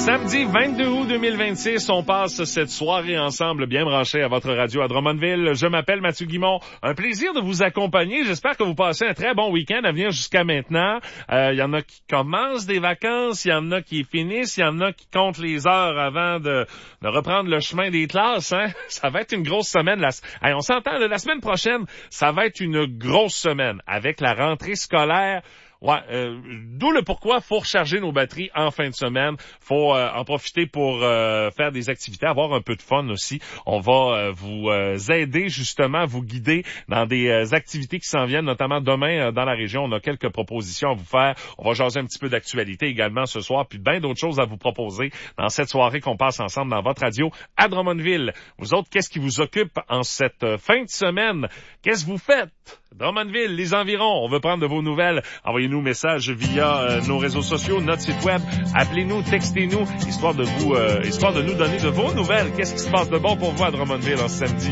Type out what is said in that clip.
Samedi 22 août 2026, on passe cette soirée ensemble bien branchée à votre radio à Drummondville. Je m'appelle Mathieu Guimond. Un plaisir de vous accompagner. J'espère que vous passez un très bon week-end à venir jusqu'à maintenant. Il y en a qui commencent des vacances, il y en a qui finissent, il y en a qui comptent les heures avant de reprendre le chemin des classes. Hein? Ça va être une grosse semaine. Hey, on s'entend, la semaine prochaine, ça va être une grosse semaine avec la rentrée scolaire. Ouais, d'où le pourquoi faut recharger nos batteries en fin de semaine. Faut en profiter pour faire des activités, avoir un peu de fun aussi. On va vous aider justement, vous guider dans des activités qui s'en viennent, notamment demain dans la région. On a quelques propositions à vous faire. On va jaser un petit peu d'actualité également ce soir, puis bien d'autres choses à vous proposer dans cette soirée qu'on passe ensemble dans votre radio à Drummondville. Vous autres, qu'est-ce qui vous occupe en cette fin de semaine? Qu'est-ce que vous faites? Drummondville, les environs, on veut prendre de vos nouvelles. Envoyez-nous message via nos réseaux sociaux, notre site web. Appelez-nous, textez-nous, histoire de nous donner de vos nouvelles. Qu'est-ce qui se passe de bon pour vous à Drummondville en ce samedi?